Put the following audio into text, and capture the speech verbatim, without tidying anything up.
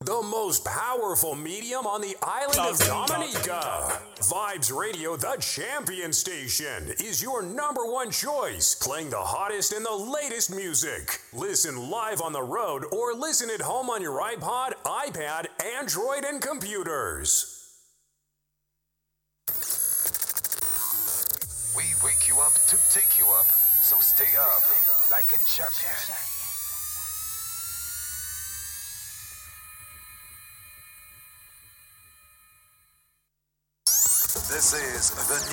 the most powerful medium on the island of Dominica. Vibes Radio, the champion station, is your number one choice, playing the hottest and the latest music. Listen live on the road or listen at home on your iPod, iPad, Android, and computers. We wake you up to take you up, so stay up like a champion. This is the